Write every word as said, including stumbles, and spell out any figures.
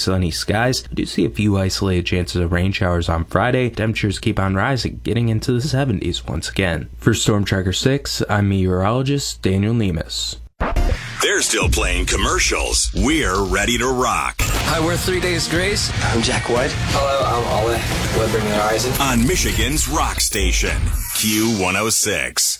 sunny skies. We do see a few isolated chances of rain showers on Friday. Temperatures keep on rising, getting into the seventies once again. For Storm Tracker six, I'm meteorologist Daniel Nemus. They're still playing commercials. We're ready to rock. Hi, we're Three Days Grace. I'm Jack White. Hello, I'm Ole. We're Bring the Horizon. On Michigan's rock station, Q one oh six.